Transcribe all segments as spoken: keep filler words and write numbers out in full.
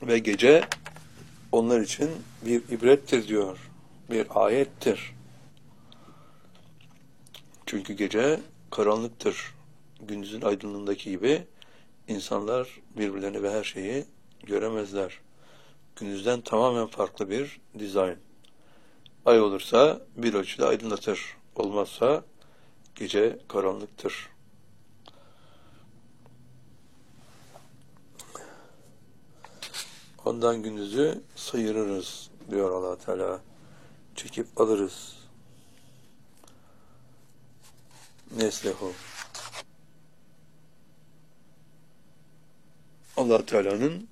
Ve gece onlar için bir ibrettir diyor, bir ayettir. Çünkü gece karanlıktır. Gündüzün aydınlığındaki gibi insanlar birbirlerini ve her şeyi göremezler. Gündüzden tamamen farklı bir dizayn. Ay olursa bir ölçüde aydınlatır. Olmazsa gece karanlıktır. Ondan gündüzü sıyırırız diyor Allah Teala. Çekip alırız. Neslehu. Allah Teala'nın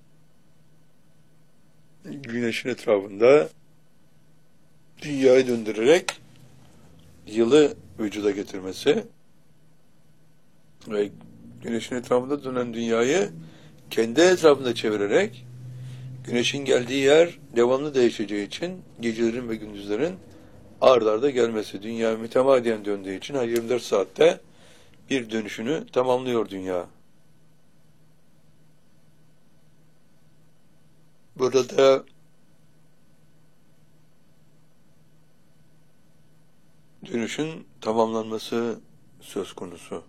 güneşin etrafında dünyayı döndürerek yılı vücuda getirmesi ve güneşin etrafında dönen dünyayı kendi etrafında çevirerek güneşin geldiği yer devamlı değişeceği için gecelerin ve gündüzlerin ard arda gelmesi, dünya mütemadiyen döndüğü için her yirmi dört saatte bir dönüşünü tamamlıyor dünya. Burada da dönüşün tamamlanması söz konusu.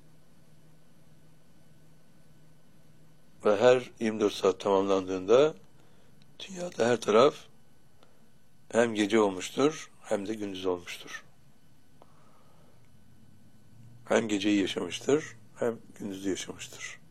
Ve her yirmi dört saat tamamlandığında dünyada her taraf hem gece olmuştur hem de gündüz olmuştur. Hem geceyi yaşamıştır hem gündüzü yaşamıştır.